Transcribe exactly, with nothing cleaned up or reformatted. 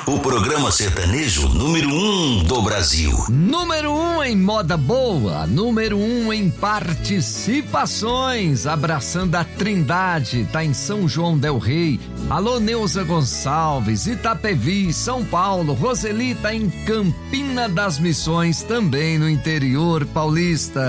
o programa sertanejo número um do Brasil. Número um em moda boa, número um em participações, abraçando a Trindade, tá em São João del Rei. Alô, Neuza Gonçalves, Itapevi, São Paulo. Roseli tá em Campina das Missões, também no interior paulista.